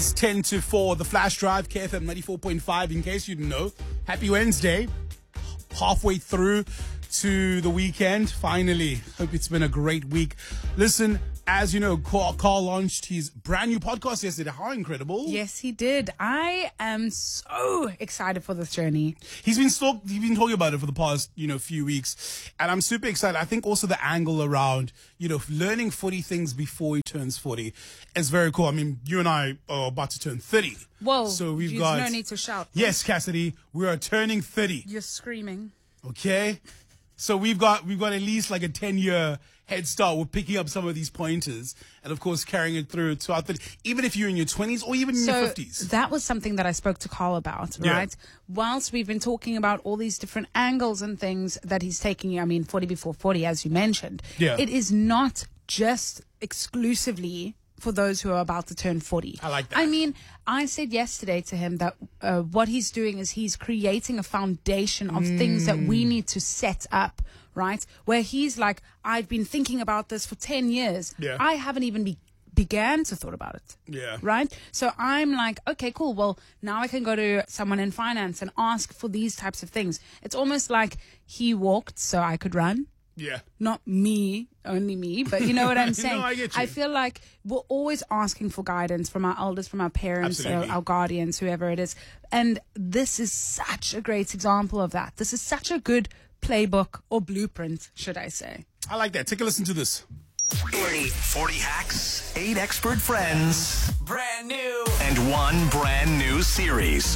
It's 10 to 4, the Flash Drive, KFM 94.5, in case you didn't know. Happy Wednesday. Halfway through to the weekend, finally. Hope it's been a great week. Listen, as you know, Carl launched his brand new podcast yesterday. How incredible. Yes, he did. I am so excited for this journey. He's been talking about it for the past, few weeks. And I'm super excited. I think also the angle around, learning 40 things before he turns 40 is very cool. I mean, you and I are about to turn 30. Whoa. So we've there's got... no need to shout. Yes, Cassidy, we are turning 30. You're screaming. Okay? So we've got at least like a 10-year head start with picking up some of these pointers and, of course, carrying it through to our 30s, even if you're in your 20s or even in your 50s. That was something that I spoke to Carl about, right? Yeah. Whilst we've been talking about all these different angles and things that he's taking, 40 before 40, as you mentioned, it is not just exclusively for those who are about to turn 40. I like that. I said yesterday to him that what he's doing is he's creating a foundation of things that we need to set up, right? Where he's like, I've been thinking about this for 10 years. Yeah. I haven't even began to thought about it. Yeah. Right? So I'm like, okay, cool. Well, now I can go to someone in finance and ask for these types of things. It's almost like he walked so I could run. Yeah. Not me, only me, but you know what I'm saying? No, I get you. I feel like we're always asking for guidance from our elders, from our parents, our guardians, whoever it is. And this is such a great example of that. This is such a good playbook or blueprint, should I say. I like that. Take a listen to this. 40 hacks, 8 expert friends, brand new, and 1 brand new series.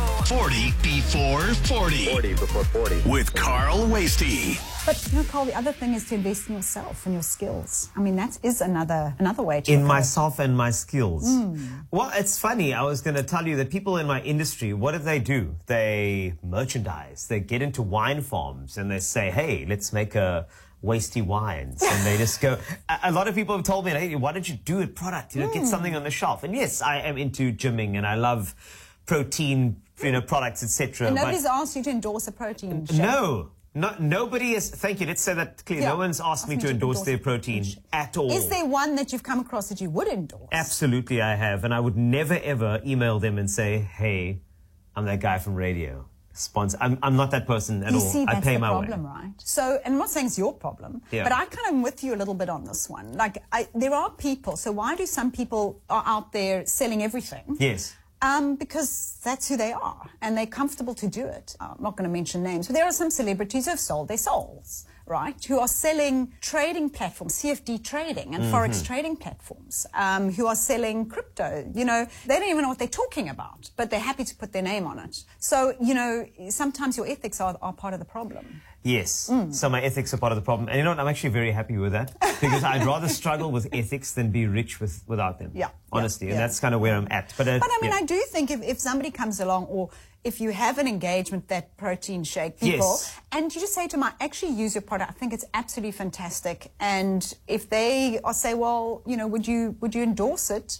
40 before 40. 40 before 40. With Carl Wasty. But, Carl, the other thing is to invest in yourself and your skills. That is another way to... In myself and my skills. Well, it's funny. I was going to tell you that people in my industry, what do? They merchandise. They get into wine farms and they say, hey, let's make a Wasty wines. And they just go... A lot of people have told me, hey, why don't you do a product? Get something on the shelf. And yes, I am into gymming and I love protein, products, etc. And nobody's asked you to endorse a protein shake. No. Nobody is. Thank you. Let's say that clearly. No one's asked me to endorse their protein at all. Is there one that you've come across that you would endorse? Absolutely, I have. And I would never, ever email them and say, hey, I'm that guy from radio. Sponsor. I'm not that person at all. See, I pay my way. that's the problem, right? So, and I'm not saying it's your problem, but I kind of am with you a little bit on this one. There are people. So why do some people are out there selling everything? Yes. Because that's who they are, and they're comfortable to do it. I'm not going to mention names, but there are some celebrities who have sold their souls, right? Who are selling trading platforms, CFD trading and Forex trading platforms, who are selling crypto. They don't even know what they're talking about, but they're happy to put their name on it. So, sometimes your ethics are part of the problem. Yes. So my ethics are part of the problem. And I'm actually very happy with that because I'd rather struggle with ethics than be rich without them. Yeah. Honestly. And that's kind of where I'm at. But I do think if somebody comes along or if you have an engagement, that protein shake people, and you just say to them, I actually use your product, I think it's absolutely fantastic. And if they say, well, would you endorse it?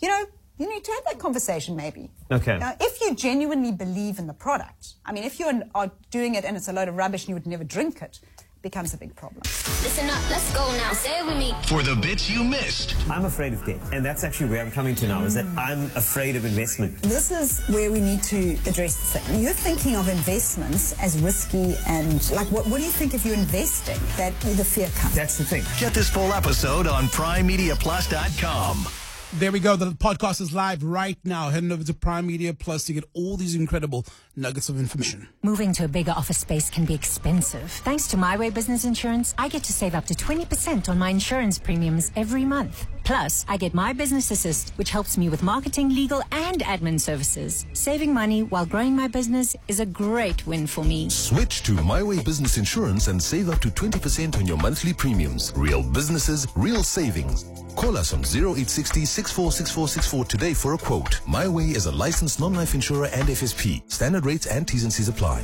You need to have that conversation maybe. Okay. Now, if you genuinely believe in the product, if you are doing it and it's a load of rubbish and you would never drink it, it becomes a big problem. Listen up, let's go now. Say it with me. For the bits you missed. I'm afraid of debt. And that's actually where I'm coming to now, is that I'm afraid of investment. This is where we need to address the thing. You're thinking of investments as risky and, what do you think if you're investing? That the fear comes. That's the thing. Get this full episode on PrimeMediaPlus.com. There we go. The podcast is live right now. Heading over to Prime Media Plus to get all these incredible nuggets of information. Moving to a bigger office space can be expensive. Thanks to My Way Business Insurance, I get to save up to 20% on my insurance premiums every month. Plus, I get My Business Assist, which helps me with marketing, legal, and admin services. Saving money while growing my business is a great win for me. Switch to My Way Business Insurance and save up to 20% on your monthly premiums. Real businesses, real savings. Call us on 0860 646464 today for a quote. My Way is a licensed non-life insurer and FSP. Standard rates and T's and C's apply.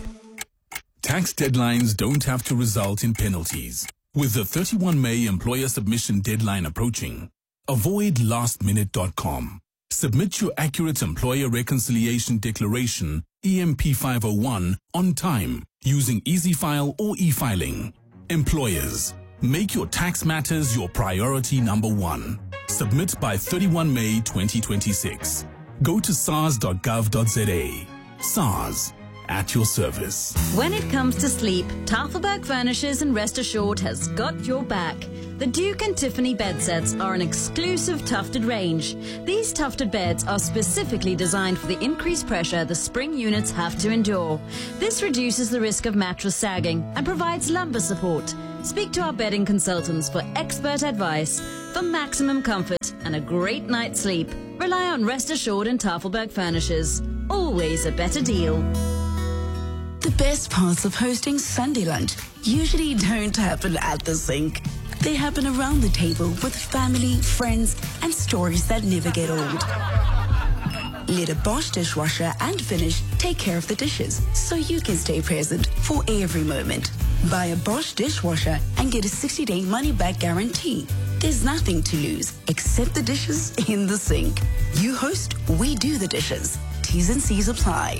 Tax deadlines don't have to result in penalties. With the 31 May employer submission deadline approaching, avoid lastminute.com. Submit your accurate employer reconciliation declaration, EMP 501, on time using EasyFile or e-filing. Employers, make your tax matters your priority number 1. Submit by 31 May 2026. Go to sars.gov.za. SARS, at your service. When it comes to sleep, Tafelberg Furnishers and Rest Assured has got your back. The Duke and Tiffany bed sets are an exclusive tufted range. These tufted beds are specifically designed for the increased pressure the spring units have to endure. This reduces the risk of mattress sagging and provides lumbar support. Speak to our bedding consultants for expert advice. For maximum comfort and a great night's sleep, rely on Rest Assured and Tafelberg Furnishers. Always a better deal. The best parts of hosting Sunday lunch usually don't happen at the sink. They happen around the table with family, friends, and stories that never get old. Let a Bosch dishwasher and Finish take care of the dishes so you can stay present for every moment. Buy a Bosch dishwasher and get a 60-day money-back guarantee. There's nothing to lose except the dishes in the sink. You host, we do the dishes. T's and C's apply.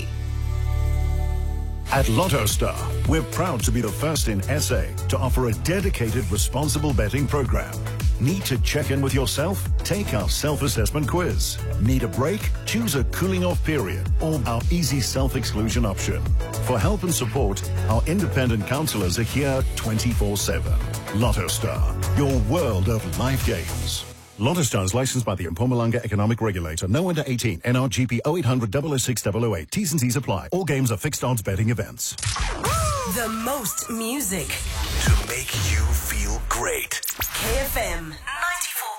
At LottoStar, we're proud to be the first in SA to offer a dedicated responsible betting program. Need to check in with yourself? Take our self-assessment quiz. Need a break? Choose a cooling off period or our easy self-exclusion option. For help and support, our independent counselors are here 24/7. LottoStar, your world of live games. LottoStar is licensed by the Mpumalanga Economic Regulator. No under 18. NRGP 0800 006 008. T's and C's apply. All games are fixed odds betting events. The most music to make you feel great. KFM.